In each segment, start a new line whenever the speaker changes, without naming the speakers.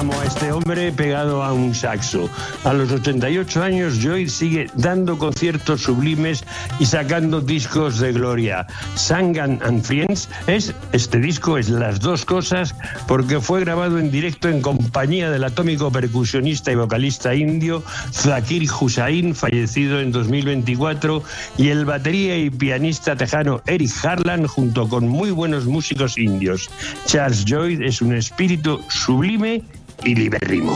Amo a este hombre pegado a un saxo. A los 88 años, Joy sigue dando conciertos sublimes y sacando discos de gloria. Sangan and Friends este disco es las dos cosas, porque fue grabado en directo en compañía del atómico percusionista y vocalista indio Zakir Hussain, fallecido en 2024, y el batería y pianista tejano Eric Harlan, junto con muy buenos músicos indios. Charles Joy es un espíritu sublime y libérrimo.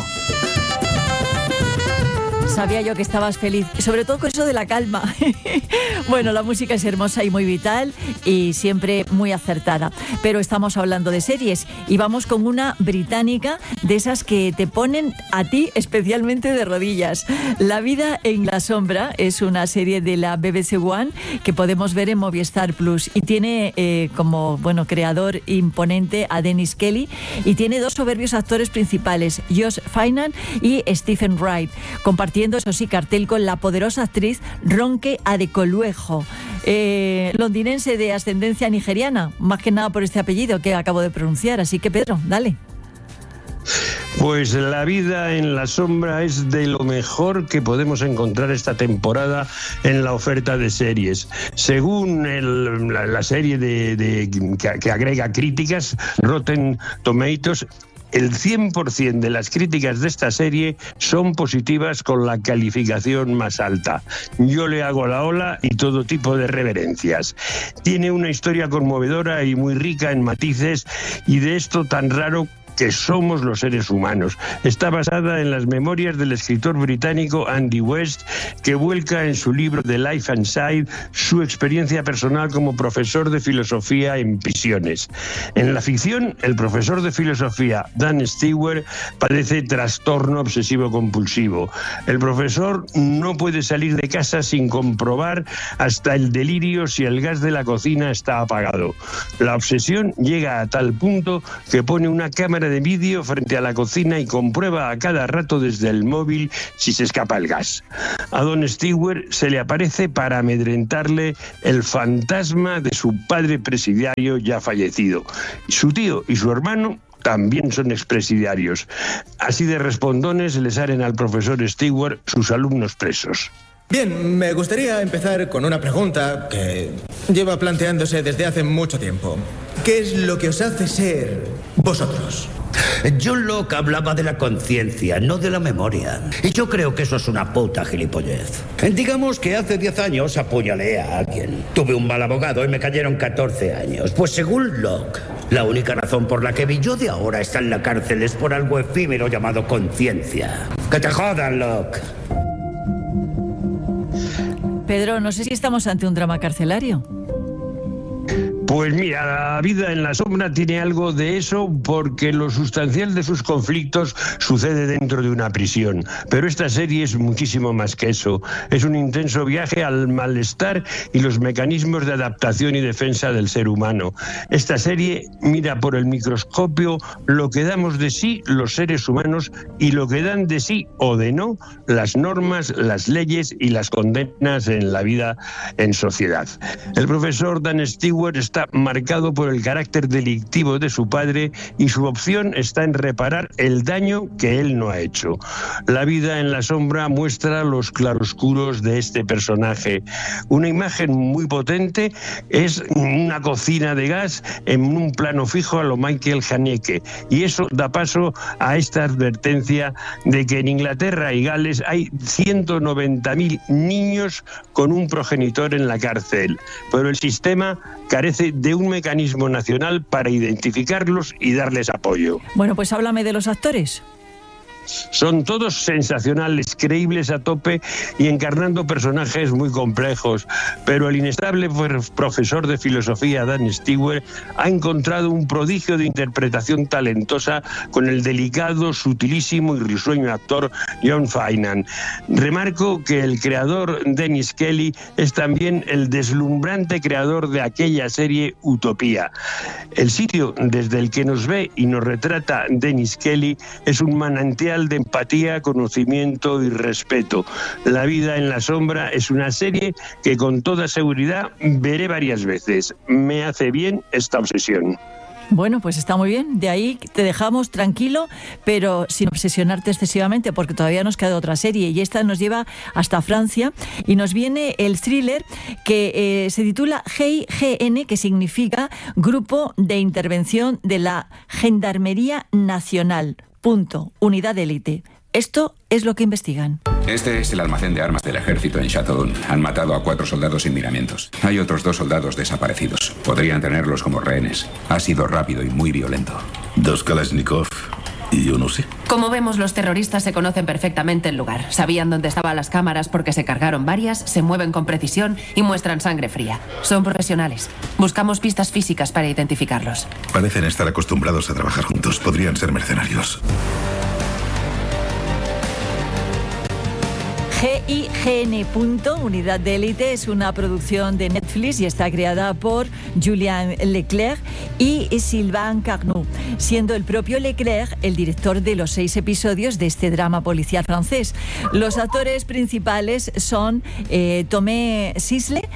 Sabía yo que estabas feliz, sobre todo con eso de la calma. Bueno, la música es hermosa y muy vital y siempre muy acertada. Pero estamos hablando de series y vamos con una británica de esas que te ponen a ti especialmente de rodillas. La vida en la sombra es una serie de la BBC One que podemos ver en Movistar Plus y tiene como creador imponente a Dennis Kelly y tiene dos soberbios actores principales, Josh Finan y Stephen Wright, compartiendo, eso sí, cartel con la poderosa actriz Ronke Adekoluejo, londinense de ascendencia nigeriana, más que nada por este apellido que acabo de pronunciar. Así que, Pedro, dale.
Pues La vida en la sombra es de lo mejor que podemos encontrar esta temporada en la oferta de series. Según la serie que agrega críticas, Rotten Tomatoes, el 100% de las críticas de esta serie son positivas con la calificación más alta. Yo le hago la ola y todo tipo de reverencias. Tiene una historia conmovedora y muy rica en matices y de esto tan raro que somos los seres humanos. Está basada en las memorias del escritor británico Andy West, que vuelca en su libro The Life Inside su experiencia personal como profesor de filosofía en prisiones. En la ficción, el profesor de filosofía Dan Stewart padece trastorno obsesivo-compulsivo. El profesor no puede salir de casa sin comprobar hasta el delirio si el gas de la cocina está apagado. La obsesión llega a tal punto que pone una cámara de vídeo frente a la cocina y comprueba a cada rato desde el móvil si se escapa el gas. A Don Stewart se le aparece para amedrentarle el fantasma de su padre presidiario ya fallecido. Su tío y su hermano también son expresidiarios. Así de respondones le salen al profesor Stewart sus alumnos presos.
Bien, me gustaría empezar con una pregunta que lleva planteándose desde hace mucho tiempo. ¿Qué es lo que os hace ser vosotros?
John Locke hablaba de la conciencia, no de la memoria. Y yo creo que eso es una puta gilipollez. Digamos que hace 10 años apuñalé a alguien. Tuve un mal abogado y me cayeron 14 años. Pues según Locke, la única razón por la que mi yo de ahora está en la cárcel es por algo efímero llamado conciencia. ¡Que te jodan, Locke!
Pedro, no sé si estamos ante un drama carcelario.
Pues mira, La vida en la sombra tiene algo de eso porque lo sustancial de sus conflictos sucede dentro de una prisión. Pero esta serie es muchísimo más que eso. Es un intenso viaje al malestar y los mecanismos de adaptación y defensa del ser humano. Esta serie mira por el microscopio lo que damos de sí los seres humanos y lo que dan de sí o de no las normas, las leyes y las condenas en la vida en sociedad. El profesor Dan Stewart está marcado por el carácter delictivo de su padre y su opción está en reparar el daño que él no ha hecho. La vida en la sombra muestra los claroscuros de este personaje. Una imagen muy potente es una cocina de gas en un plano fijo a lo Michael Haneke, y eso da paso a esta advertencia de que en Inglaterra y Gales hay 190.000 niños con un progenitor en la cárcel, pero el sistema carece de un mecanismo nacional para identificarlos y darles apoyo.
Bueno, pues háblame de los actores.
Son todos sensacionales, creíbles a tope y encarnando personajes muy complejos, pero el inestable profesor de filosofía Dan Stewart ha encontrado un prodigio de interpretación talentosa con el delicado, sutilísimo y risueño actor Josh Finan. Remarco que el creador Dennis Kelly es también el deslumbrante creador de aquella serie Utopía. El sitio desde el que nos ve y nos retrata Dennis Kelly es un manantial de empatía, conocimiento y respeto. La vida en la sombra es una serie que con toda seguridad veré varias veces. Me hace bien esta obsesión.
Bueno, pues está muy bien. De ahí te dejamos tranquilo, pero sin obsesionarte excesivamente, porque todavía nos queda otra serie y esta nos lleva hasta Francia y nos viene el thriller que se titula GIGN, que significa Grupo de Intervención de la Gendarmería Nacional. Unidad de élite. Esto es lo que investigan.
Este es el almacén de armas del ejército en Châteaudoun. Han matado a 4 soldados sin miramientos. Hay otros 2 soldados desaparecidos. Podrían tenerlos como rehenes. Ha sido rápido y muy violento.
2 Kalashnikov y un Uzi.
Como vemos, los terroristas se conocen perfectamente el lugar. Sabían dónde estaban las cámaras porque se cargaron varias, se mueven con precisión y muestran sangre fría. Son profesionales. Buscamos pistas físicas para identificarlos.
Parecen estar acostumbrados a trabajar juntos. Podrían ser mercenarios.
GIGN. Unidad de élite es una producción de Netflix y está creada por Julien Leclerc y Sylvain Carnot, siendo el propio Leclerc el director de los 6 episodios de este drama policial francés. Los actores principales son Tomé Sisle,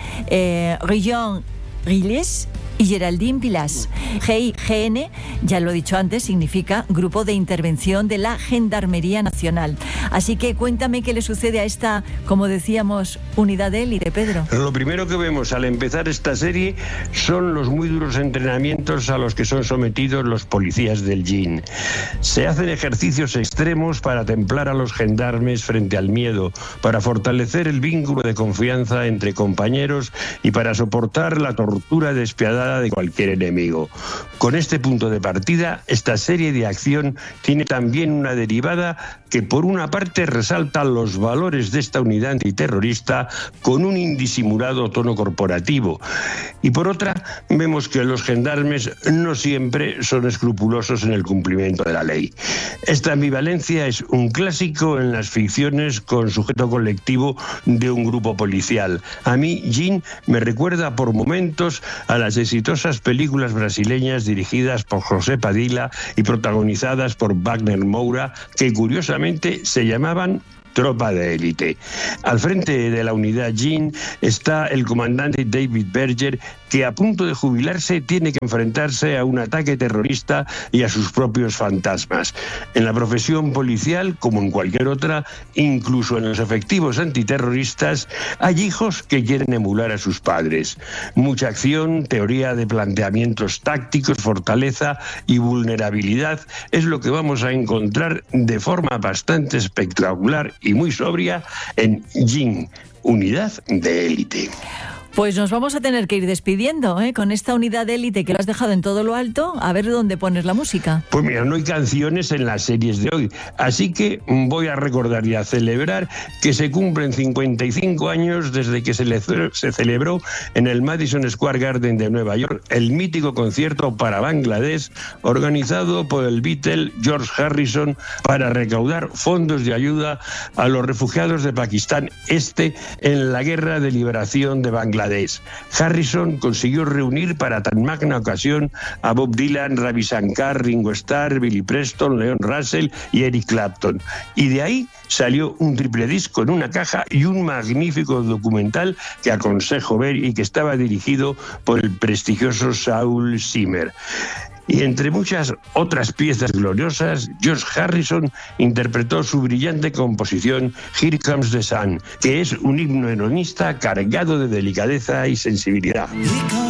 Rion Rilles y Geraldine Pilas. GIGN, ya lo he dicho antes, significa Grupo de Intervención de la Gendarmería Nacional. Así que cuéntame qué le sucede a esta, como decíamos, unidad de élite, Pedro.
Lo primero que vemos al empezar esta serie son los muy duros entrenamientos a los que son sometidos los policías del JIN. Se hacen ejercicios extremos para templar a los gendarmes frente al miedo, para fortalecer el vínculo de confianza entre compañeros y para soportar la tortura despiadada de cualquier enemigo. Con este punto de partida, esta serie de acción tiene también una derivada que por una parte resalta los valores de esta unidad antiterrorista con un indisimulado tono corporativo y por otra vemos que los gendarmes no siempre son escrupulosos en el cumplimiento de la ley. Esta ambivalencia es un clásico en las ficciones con sujeto colectivo de un grupo policial. A mí, JIN me recuerda por momentos a las exitosas películas brasileñas dirigidas por José Padilla y protagonizadas por Wagner Moura, que curiosamente se llamaban Tropa de élite. Al frente de la unidad JIN está el comandante David Berger, que a punto de jubilarse tiene que enfrentarse a un ataque terrorista y a sus propios fantasmas. En la profesión policial, como en cualquier otra, incluso en los efectivos antiterroristas, hay hijos que quieren emular a sus padres. Mucha acción, teoría de planteamientos tácticos, fortaleza y vulnerabilidad es lo que vamos a encontrar de forma bastante espectacular y muy sobria en JIN, unidad de élite.
Pues nos vamos a tener que ir despidiendo, con esta unidad de élite que lo has dejado en todo lo alto, a ver dónde pones la música.
Pues mira, no hay canciones en las series de hoy, así que voy a recordar y a celebrar que se cumplen 55 años desde que se celebró en el Madison Square Garden de Nueva York el mítico concierto para Bangladesh organizado por el Beatle George Harrison para recaudar fondos de ayuda a los refugiados de Pakistán Este en la guerra de liberación de Bangladesh. Harrison consiguió reunir para tan magna ocasión a Bob Dylan, Ravi Shankar, Ringo Starr, Billy Preston, Leon Russell y Eric Clapton. Y de ahí salió un triple disco en una caja y un magnífico documental que aconsejo ver y que estaba dirigido por el prestigioso Saul Zimmer. Y entre muchas otras piezas gloriosas, George Harrison interpretó su brillante composición Here Comes the Sun, que es un himno heroísta cargado de delicadeza y sensibilidad.